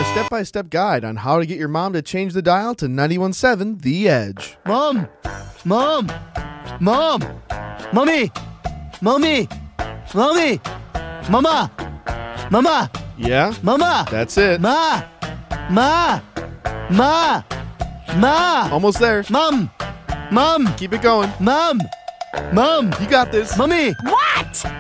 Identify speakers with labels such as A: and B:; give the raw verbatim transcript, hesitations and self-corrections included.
A: step-by-step guide on how to get your mom to change the dial to ninety-one point seven The Edge.
B: Mom! Mom! Mom! Mommy! Mommy! Mommy! Mama! Mama!
A: Yeah?
B: Mama!
A: That's it.
B: Ma! Ma! Ma! Ma!
A: Almost there.
B: Mom! Mom!
A: Keep it going.
B: Mom! Mom!
A: You got this.
B: Mommy!
C: What?